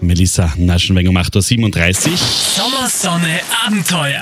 Melissa Naschenweng um 8.37 Uhr. Sommersonne Abenteuer.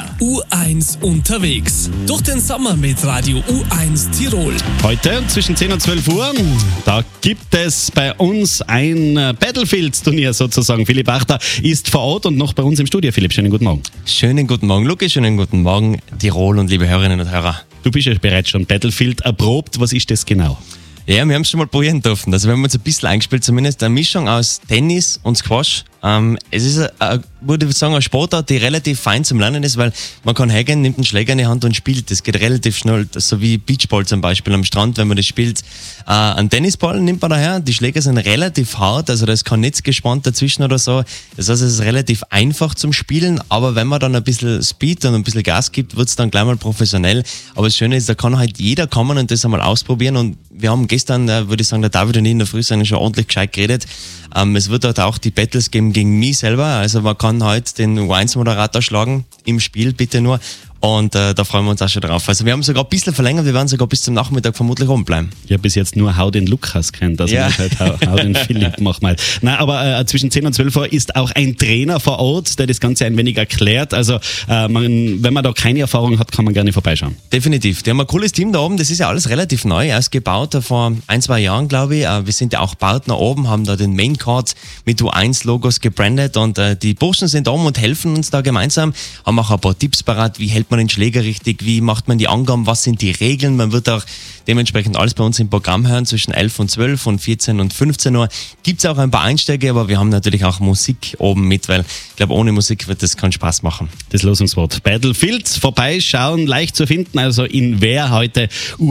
U1 unterwegs. Durch den Sommer mit Radio U1 Tirol. Heute zwischen 10 und 12 Uhr, da gibt es bei uns ein Battlefield-Turnier sozusagen. Philipp Achter ist vor Ort und noch bei uns im Studio. Philipp, schönen guten Morgen. Schönen guten Morgen, Luki, schönen guten Morgen, Tirol und liebe Hörerinnen und Hörer. Du bist ja bereits schon Battlefield erprobt. Was ist das genau? Ja, wir haben es schon mal probieren dürfen. Also wir haben uns ein bisschen eingespielt, zumindest eine Mischung aus Tennis und Squash. Es ist, würde ich sagen, eine Sportart, die relativ fein zum Lernen ist, weil man kann hergehen, nimmt einen Schläger in die Hand und spielt. Das geht relativ schnell, so wie Beachball zum Beispiel am Strand, wenn man das spielt. Einen Tennisball nimmt man daher, die Schläger sind relativ hart, also da ist kein Netz gespannt dazwischen oder so. Das heißt, es ist relativ einfach zum Spielen, aber wenn man dann ein bisschen Speed und ein bisschen Gas gibt, wird es dann gleich mal professionell. Aber das Schöne ist, da kann halt jeder kommen und das einmal ausprobieren, und wir haben gestern, würde ich sagen, der David und ich in der Früh schon ordentlich gescheit geredet. Es wird dort auch die Battles geben gegen mich selber, also man kann heute den U1-Moderator schlagen im Spiel, bitte nur. Und da freuen wir uns auch schon drauf. Also wir haben sogar ein bisschen verlängert, wir werden sogar bis zum Nachmittag vermutlich oben bleiben. Ich habe bis jetzt nur Hau den Lukas kennt, also ja. Halt Hau den Philipp, mach mal. Nein, aber zwischen 10 und 12 Uhr ist auch ein Trainer vor Ort, der das Ganze ein wenig erklärt. Also wenn man da keine Erfahrung hat, kann man gerne vorbeischauen. Definitiv. Die haben ein cooles Team da oben, das ist ja alles relativ neu, erst gebaut vor 1-2 Jahren, glaube ich. Wir sind ja auch Partner oben, haben da den Maincard mit U1-Logos gebrandet, und die Burschen sind oben und helfen uns da gemeinsam, haben auch ein paar Tipps parat, wie hält man den Schläger richtig, wie macht man die Angaben, was sind die Regeln. Man wird auch dementsprechend alles bei uns im Programm hören, zwischen 11 und 12 und 14 und 15 Uhr. Gibt es auch ein paar Einstiege, aber wir haben natürlich auch Musik oben mit, weil ich glaube, ohne Musik wird das keinen Spaß machen. Das Losungswort Battlefield, vorbeischauen, leicht zu finden, also in Wehr heute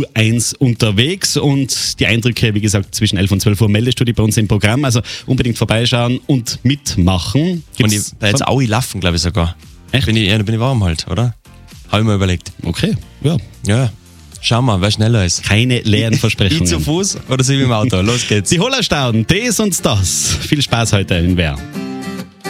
U1 unterwegs, und die Eindrücke, wie gesagt, zwischen 11 und 12 Uhr meldest du dich bei uns im Programm, also unbedingt vorbeischauen und mitmachen. Und ich da jetzt auch laufen, glaube ich sogar. Echt? Da bin ich warm halt, oder? Habe ich mir überlegt. Okay, ja. Ja, schau mal, wer schneller ist. Keine leeren Versprechungen. Ich zu Fuß oder sie im Auto? Los geht's. Die Hollerstauden, das und das. Viel Spaß heute in Wehr.